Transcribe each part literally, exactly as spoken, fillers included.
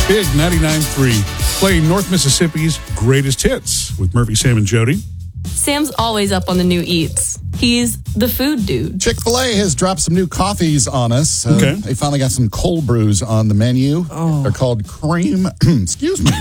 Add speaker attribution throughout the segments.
Speaker 1: Big ninety-nine point three, playing North Mississippi's greatest hits with Murphy, Sam, and Jody.
Speaker 2: Sam's always up on the new eats. He's the food dude.
Speaker 3: Chick-fil-A has dropped some new coffees on us. Uh,
Speaker 1: Okay.
Speaker 3: They finally got some cold brews on the menu.
Speaker 4: Oh.
Speaker 3: They're called cream, excuse me,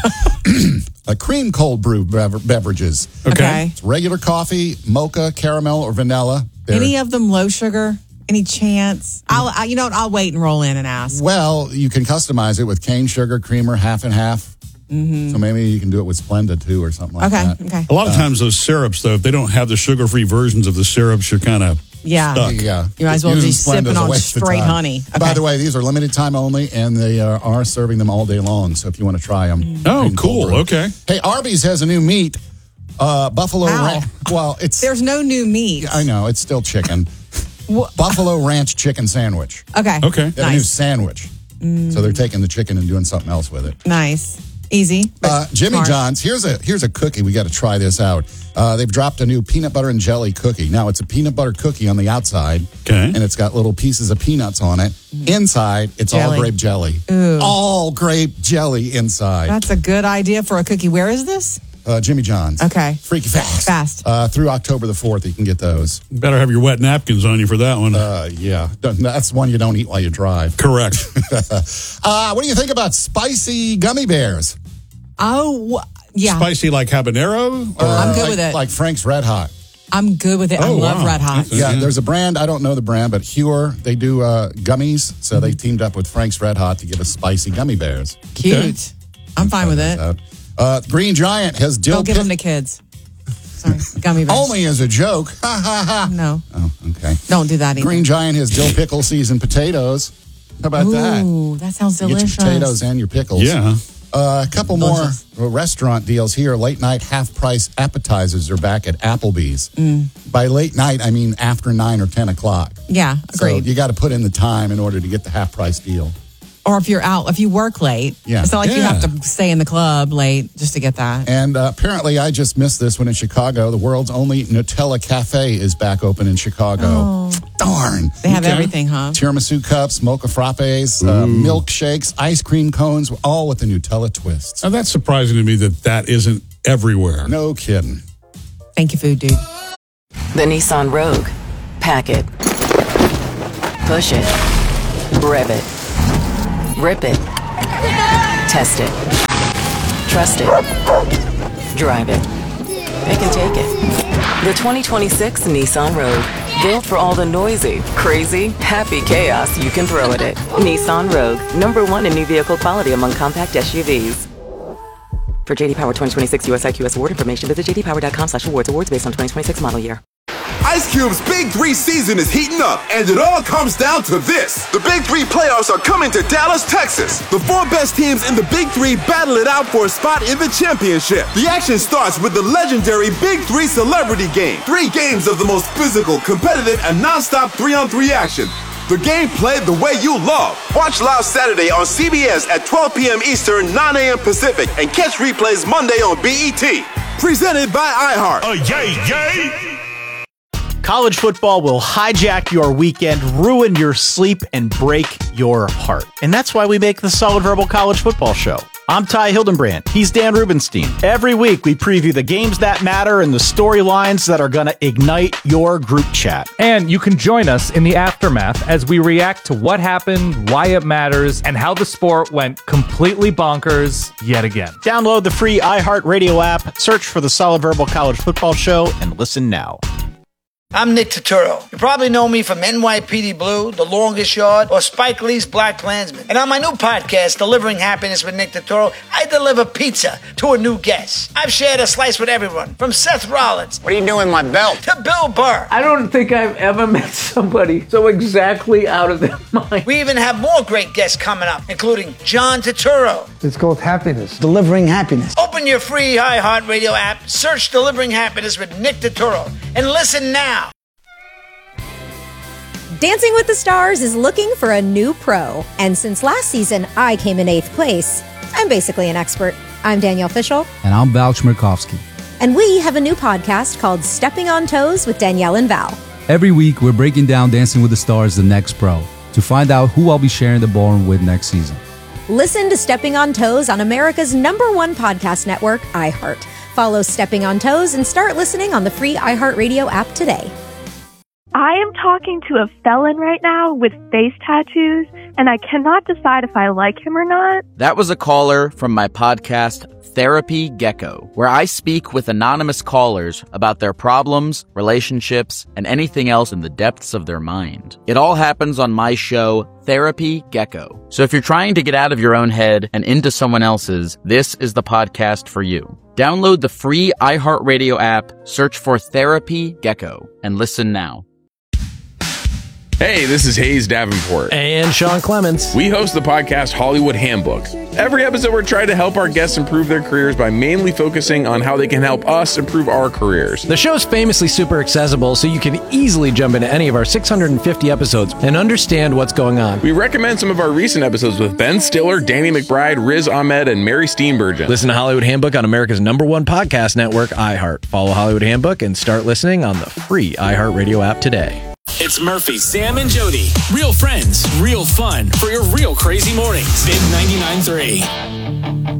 Speaker 3: uh, cream cold brew bever- beverages.
Speaker 4: Okay.
Speaker 3: It's regular coffee, mocha, caramel, or vanilla. They're-
Speaker 4: Any of them low sugar? Any chance? I'll, I, you know what? I'll wait and roll in and ask.
Speaker 3: Well, you can customize it with cane sugar, creamer, half and half. Mm-hmm. So maybe you can do it with Splenda too or something like
Speaker 4: Okay,
Speaker 3: that.
Speaker 4: okay.
Speaker 1: A lot of times those syrups, though, if they don't have the sugar-free versions of the syrups, you're kind of
Speaker 4: Yeah.
Speaker 1: stuck.
Speaker 3: Yeah.
Speaker 4: You might as well
Speaker 3: Using
Speaker 4: be sipping
Speaker 3: Splenda's a
Speaker 4: on
Speaker 3: waste of
Speaker 4: straight
Speaker 3: time.
Speaker 4: honey.
Speaker 3: By
Speaker 4: Okay.
Speaker 3: the way, these are limited time only, and they uh, are serving them all day long. So if you want to try them.
Speaker 1: Oh, cool. Okay.
Speaker 3: Hey, Arby's has a new meat. Uh, Buffalo
Speaker 4: Wow.
Speaker 3: Ranch. Well, it's.
Speaker 4: There's no new meat.
Speaker 3: I know, it's still chicken. Buffalo Ranch chicken sandwich.
Speaker 4: Okay.
Speaker 1: Okay.
Speaker 3: They have a new
Speaker 4: Nice.
Speaker 3: sandwich. So they're taking the chicken and doing something else with it.
Speaker 4: Nice. Easy. but
Speaker 3: Uh, Jimmy
Speaker 4: smart.
Speaker 3: John's, here's a here's a cookie. We got to try this out. Uh, they've dropped a new peanut butter and jelly cookie. Now, it's a peanut butter cookie on the outside.
Speaker 1: Okay.
Speaker 3: And it's got little pieces of peanuts on it. Inside, it's
Speaker 4: Jelly.
Speaker 3: all grape jelly. All grape jelly inside.
Speaker 4: That's a good idea for a cookie. Where is this?
Speaker 3: Uh, Jimmy John's.
Speaker 4: Okay.
Speaker 3: Freaky fast.
Speaker 4: Fast.
Speaker 3: Uh, through October the fourth, you can get those.
Speaker 1: Better have your wet napkins on you for that one.
Speaker 3: Uh, yeah. That's one you don't eat while you drive.
Speaker 1: Correct.
Speaker 3: Uh, what do you think about spicy gummy bears?
Speaker 4: Oh, wh- yeah.
Speaker 1: Spicy like habanero? Or
Speaker 4: I'm good
Speaker 3: like,
Speaker 4: with it.
Speaker 3: Like Frank's Red Hot.
Speaker 4: I'm good with it. I
Speaker 1: Oh,
Speaker 4: love
Speaker 1: wow.
Speaker 4: Red Hot.
Speaker 1: That's a-
Speaker 3: Yeah,
Speaker 1: Yeah.
Speaker 3: there's a brand, I don't know the brand, but Hure, they do uh, gummies. So they teamed up with Frank's Red Hot to give us spicy gummy bears.
Speaker 4: Cute. I'm fine with it.
Speaker 3: Uh, Green Giant has dill
Speaker 4: Don't give them
Speaker 3: pick-
Speaker 4: to kids. Sorry. Gummy bears.
Speaker 3: only as a joke. Ha ha ha.
Speaker 4: No.
Speaker 3: Oh, okay.
Speaker 4: Don't do that either.
Speaker 3: Green Giant has dill pickle seasoned potatoes. How about that?
Speaker 4: Ooh, that sounds
Speaker 3: You get
Speaker 4: delicious.
Speaker 3: your potatoes and your pickles.
Speaker 1: Yeah.
Speaker 3: Uh, a couple
Speaker 4: Delicious.
Speaker 3: more restaurant deals here. Late night half price appetizers are back at Applebee's.
Speaker 4: Mm.
Speaker 3: By late night, I mean after nine or ten o'clock.
Speaker 4: Yeah,
Speaker 3: So
Speaker 4: agreed.
Speaker 3: you got to put in the time in order to get the half price deal.
Speaker 4: Or if you're out, if you work late.
Speaker 3: Yeah.
Speaker 4: It's not like you
Speaker 1: Yeah.
Speaker 4: have to stay in the club late just to get that.
Speaker 3: And uh, apparently, I just missed this one in Chicago. The world's only Nutella Cafe is back open in Chicago. Darn.
Speaker 4: They have
Speaker 1: Okay.
Speaker 4: everything, huh?
Speaker 3: Tiramisu cups, mocha frappes, uh, milkshakes, ice cream cones, all with the Nutella twists.
Speaker 1: Now, that's surprising to me that that isn't everywhere.
Speaker 3: No kidding.
Speaker 4: Thank you, food dude.
Speaker 5: The Nissan Rogue. Pack it. Push it. Rev it. Rip it. Test it. Trust it. Drive it. Pick and take it. The twenty twenty-six Nissan Rogue. Built for all the noisy, crazy, happy chaos you can throw at it. Nissan Rogue. Number one in new vehicle quality among compact S U Vs. For J D Power twenty twenty-six U S I Q S award information, visit j d power dot com slash awards. Awards based on twenty twenty-six model year.
Speaker 6: Ice Cube's Big Three season is heating up, and it all comes down to this. The Big Three playoffs are coming to Dallas, Texas. The four best teams in the Big Three battle it out for a spot in the championship. The action starts with the legendary Big Three Celebrity Game. Three games of the most physical, competitive, and non-stop three-on-three action. The game played the way you love. Watch live Saturday on C B S at twelve p.m. Eastern, nine a.m. Pacific, and catch replays Monday on B E T. Presented by iHeart.
Speaker 7: Oh, yay, yay!
Speaker 8: College football will hijack your weekend, ruin your sleep, and break your heart. And that's why we make the Solid Verbal College Football Show. I'm Ty Hildenbrand. He's Dan Rubenstein. Every week, we preview the games that matter and the storylines that are going to ignite your group chat.
Speaker 9: And you can join us in the aftermath as we react to what happened, why it matters, and how the sport went completely bonkers yet again.
Speaker 8: Download the free iHeartRadio app, search for the Solid Verbal College Football Show, and listen now.
Speaker 10: I'm Nick Turturro. You probably know me from N Y P D Blue, The Longest Yard, or Spike Lee's Black Klansman. And on my new podcast, Delivering Happiness with Nick Turturro, I deliver pizza to a new guest. I've shared a slice with everyone, from Seth Rollins.
Speaker 11: What are you doing, my belt?
Speaker 10: To Bill Burr.
Speaker 12: I don't think I've ever met somebody so exactly out of their mind.
Speaker 10: We even have more great guests coming up, including John Turturro.
Speaker 13: It's called Happiness, Delivering Happiness.
Speaker 10: Open your free iHeartRadio app, search Delivering Happiness with Nick Turturro, and listen now.
Speaker 14: Dancing with the Stars is looking for a new pro. And since last season, I came in eighth place. I'm basically an expert. I'm Danielle Fishel.
Speaker 15: And I'm Val Chmerkovsky.
Speaker 14: And we have a new podcast called Stepping on Toes with Danielle and Val.
Speaker 15: Every week, we're breaking down Dancing with the Stars, the next pro, to find out who I'll be sharing the ballroom with next season.
Speaker 14: Listen to Stepping on Toes on America's number one podcast network, iHeart. Follow Stepping on Toes and start listening on the free iHeartRadio app today.
Speaker 7: I am talking to a felon right now with face tattoos, and I cannot decide if I like him or not.
Speaker 11: That was a caller from my podcast, Therapy Gecko, where I speak with anonymous callers about their problems, relationships, and anything else in the depths of their mind. It all happens on my show, Therapy Gecko. So if you're trying to get out of your own head and into someone else's, this is the podcast for you. Download the free iHeartRadio app, search for Therapy Gecko, and listen now.
Speaker 16: Hey, this is Hayes Davenport.
Speaker 17: And Sean Clements.
Speaker 16: We host the podcast Hollywood Handbook. Every episode, we're trying to help our guests improve their careers by mainly focusing on how they can help us improve our careers.
Speaker 17: The show's famously super accessible, so you can easily jump into any of our six hundred fifty episodes and understand what's going on.
Speaker 16: We recommend some of our recent episodes with Ben Stiller, Danny McBride, Riz Ahmed, and Mary Steenburgen.
Speaker 17: Listen to Hollywood Handbook on America's number one podcast network, iHeart. Follow Hollywood Handbook and start listening on the free iHeartRadio app today.
Speaker 18: It's Murphy, Sam, and Jody. Real friends, real fun for your real crazy mornings. Big ninety-nine point three.